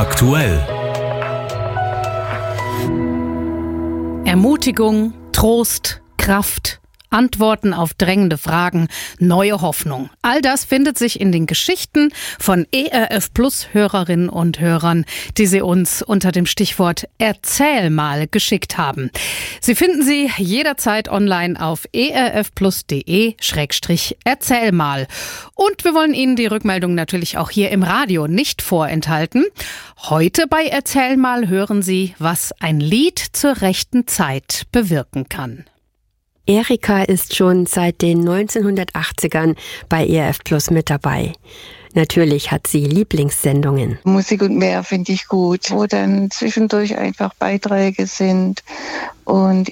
aktuell. Ermutigung, Trost, Kraft, Antworten auf drängende Fragen, neue Hoffnung. All das findet sich in den Geschichten von ERF Plus Hörerinnen und Hörern, die sie uns unter dem Stichwort Erzähl mal geschickt haben. Sie finden sie jederzeit online auf erfplus.de/erzähl mal. Und wir wollen Ihnen die Rückmeldung natürlich auch hier im Radio nicht vorenthalten. Heute bei Erzähl mal hören Sie, was ein Lied zur rechten Zeit bewirken kann. Erika ist schon seit den 1980ern bei ERF Plus mit dabei. Natürlich hat sie Lieblingssendungen. Musik und mehr finde ich gut, wo dann zwischendurch einfach Beiträge sind und